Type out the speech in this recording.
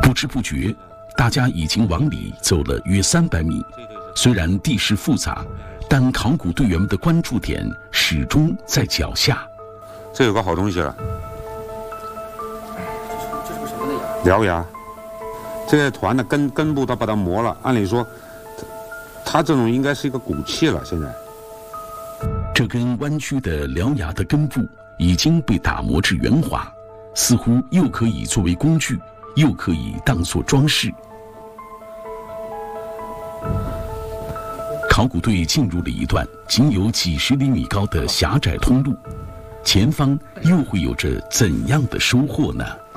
不知不觉，大家已经往里走了约300米。虽然地势复杂，但考古队员们的关注点始终在脚下。 这有个好东西了， 这是个什么的牙？ 獠牙。这个团的根部它把它磨了，按理说，它这种应该是一个骨器了。现在， 这根弯曲的獠牙的根部已经被打磨至圆滑，似乎又可以作为工具，又可以当作装饰。考古队进入了一段仅有几十厘米高的狭窄通路，前方又会有着怎样的收获呢？